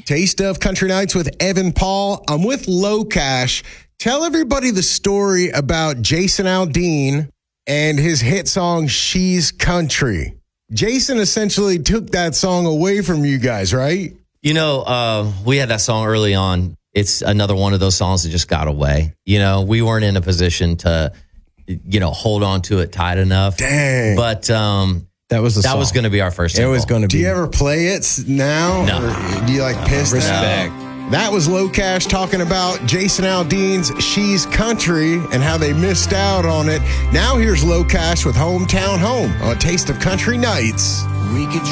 Taste of Country Nights with Evan Paul. I'm with Low Cash. Tell everybody the story about Jason Aldean and his hit song, She's Country. Jason essentially took that song away from you guys, right? We had that song early on. It's another one of those songs that just got away. We weren't in a position to, hold on to it tight enough. Dang. But that was going to be our first single. It was going to be. Do you ever play it now? No. Or do you piss Respect. now? That was Low Cash talking about Jason Aldean's She's Country and how they missed out on it. Now here's Low Cash with Hometown Home on Taste of Country Nights. We could